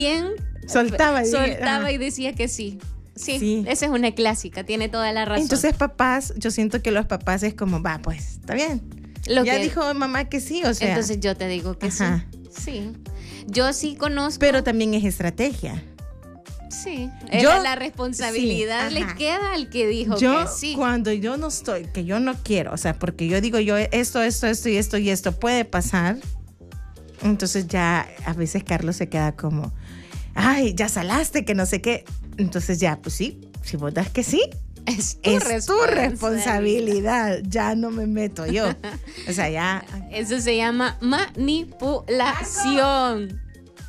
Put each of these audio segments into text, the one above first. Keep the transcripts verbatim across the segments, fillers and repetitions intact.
¿Quién soltaba, soltaba y decía que sí? Sí, sí, esa es una clásica, tiene toda la razón. Entonces, papás, yo siento que los papás es como, va, pues, está bien. Lo ya que, dijo mamá que sí, o sea. Entonces yo te digo que ajá. sí. Sí. Yo sí conozco. Pero también es estrategia. Sí. Yo, la responsabilidad sí, le queda al que dijo yo, que sí. Cuando yo no estoy, que yo no quiero, o sea, porque yo digo yo esto, esto, esto y esto y esto puede pasar. Entonces ya a veces Carlos se queda como, ay, ya salaste, que no sé qué. Entonces ya, pues sí, si vos das que sí, es tu, es responsabilidad. tu responsabilidad. Ya no me meto yo. O sea, ya. Eso se llama manipulación.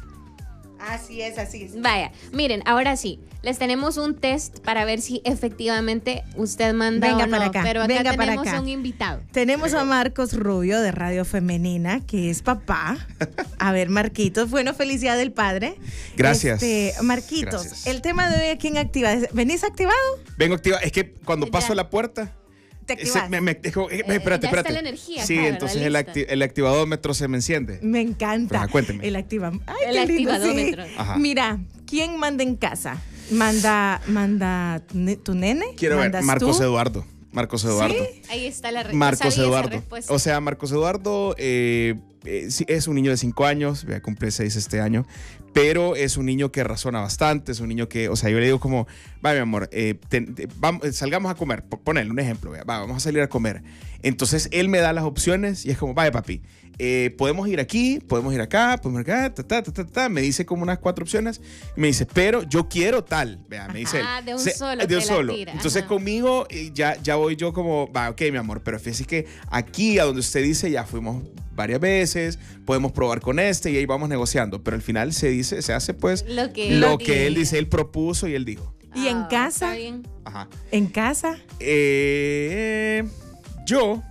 Así es, así es. Vaya, miren, ahora sí, les tenemos un test para ver si efectivamente usted manda venga o no, para acá, pero acá venga tenemos para acá. un invitado. Tenemos a Marcos Rubio de Radio Femenina, que es papá. A ver, Marquitos, bueno, felicidad del padre. Gracias. Este, Marquitos, Gracias. El tema de hoy aquí en Activada, ¿venís activado? Vengo activado, es que cuando paso ya. la puerta... Te activas. Me, me, dejo, eh, espérate, ya espérate. está la energía, sí, claro, entonces la el, acti el activadómetro se me enciende. Me encanta. Ajá, cuénteme. El, activa Ay, el qué lindo, activadómetro. Sí. Mira, ¿quién manda en casa? ¿Manda, manda tu nene? Quiero ver, Marcos tú? Eduardo. Marcos Eduardo. ¿Sí? Ahí está la respuesta. Marcos Eduardo. O sea, Marcos Eduardo eh, eh, es un niño de cinco años, voy a cumplir seis este año, pero es un niño que razona bastante, es un niño que, o sea, yo le digo como, va mi amor, eh, te, te, vamos, salgamos a comer, ponle un ejemplo, va, vamos a salir a comer. Entonces él me da las opciones y es como, vaya papi, eh, podemos ir aquí, podemos ir acá, podemos ir acá, ta, ta, ta, ta, ta. Me dice como unas cuatro opciones y me dice, pero yo quiero tal, vea, me dice él. Ah, de un se, solo. De un solo. Tira. Entonces ajá. conmigo ya, ya voy yo como, va, ok mi amor, pero fíjese que aquí a donde usted dice ya fuimos varias veces, podemos probar con este y ahí vamos negociando, pero al final se dice, se hace pues lo que, lo que él dice, él propuso y él dijo. ¿Y en ah, casa? Bien. Ajá. ¿En casa? Eh, yo...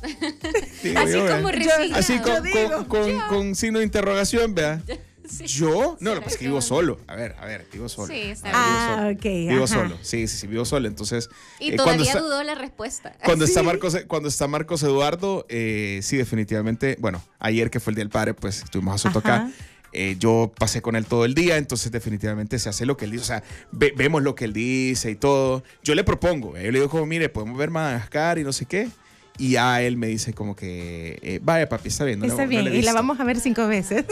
Digo, así yo, como resignado. Así con, con, con, con signo de interrogación, vea. Sí. ¿Yo? No, no, pues que vivo solo. A ver, a ver, vivo solo. Sí, está bien. Ah, vivo ok. Solo. Vivo ajá. solo, sí, sí, sí, vivo solo. Entonces. Y eh, todavía está, dudó la respuesta. Cuando, ¿Sí? está Marcos, cuando está Marcos Eduardo, eh, sí, definitivamente. Bueno, ayer que fue el Día del Padre, pues estuvimos a Soto acá. Eh, yo pasé con él todo el día, entonces definitivamente se hace lo que él dice, o sea, ve, vemos lo que él dice y todo. Yo le propongo, eh, yo le digo como, mire, podemos ver Madagascar y no sé qué. Y a él me dice como que, eh, vaya papi, está bien. No está le, bien, no le y la vamos a ver cinco veces.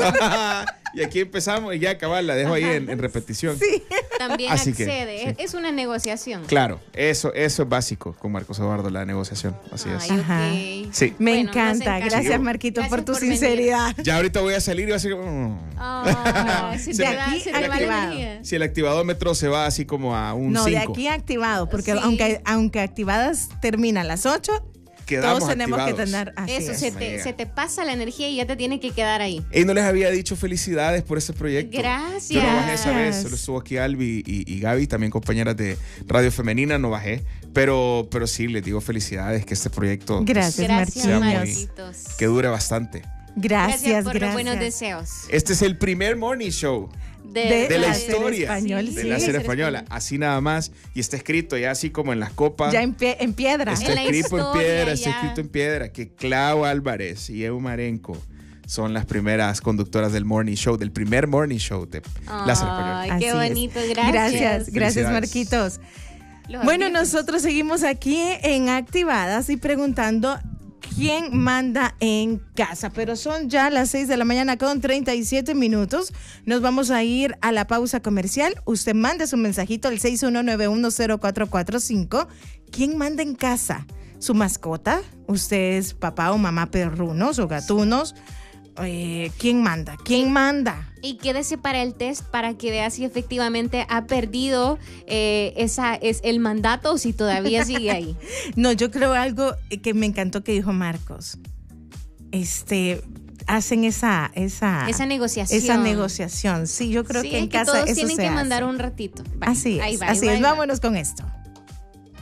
Y aquí empezamos y ya acabar, la dejo ahí en, en repetición. Sí. También Así accede, que, sí. es una negociación. Claro, eso, eso es básico con Marcos Eduardo, la negociación, así Ay, es. Okay. Sí. Me bueno, encanta, encanta. gracias Sí, Marquito gracias por tu por sinceridad. Ya ahorita voy a salir y voy a decir... Mm. Oh, no, se de te aquí va, se te va la energía. Si el activadómetro se va así como a un No, cinco. de aquí activado, porque Sí. aunque, aunque activadas termina a las ocho, Quedamos todos tenemos activados. que tener así Eso, es. se te, se te pasa la energía y ya te tiene que quedar ahí. Ey, no les había dicho felicidades por ese proyecto. Gracias. Yo no bajé esa vez, solo estuvo aquí Albi y, y Gaby, también compañeras de Radio Femenina, no bajé. Pero, pero sí, les digo felicidades, que este proyecto Gracias, Gracias, sea muy- Marquitos. que dure bastante. Gracias, Gracias por gracias. los buenos deseos. Este es el primer morning show De, De de la la historia español, de sí. la Sí, serie ser española. Así nada más. Y está escrito ya así como en las copas. Ya en, pie- en piedra. Está En la escrito en historia piedra, ya. está escrito en piedra que Clau Álvarez y Evo Marenco son las primeras conductoras del morning show, del primer morning show de la serie española. Ay, qué Así es. bonito, gracias. Gracias, gracias Felicidades. Marquitos. Los Bueno, audífonos. nosotros seguimos aquí en Activadas y preguntando quién manda en casa, pero son ya las seis de la mañana con treinta y siete minutos. Nos vamos a ir a la pausa comercial. Usted mande su mensajito al seis uno nueve uno cero cuatro cuatro cinco. ¿Quién manda en casa? ¿Su mascota? ¿Usted es papá o mamá perrunos o gatunos? Eh, ¿Quién manda? ¿Quién manda? Y quédese para el test para que vea si efectivamente ha perdido eh, esa, es el mandato o si todavía sigue ahí. No, yo creo algo que me encantó que dijo Marcos. Este, hacen esa, esa, Esa negociación. esa negociación. Sí, yo creo Sí, que en es que casa todos eso tienen se que mandar hace. un ratito. Va, Así es, ahí va, así ahí va, es. ahí va. Vámonos con esto.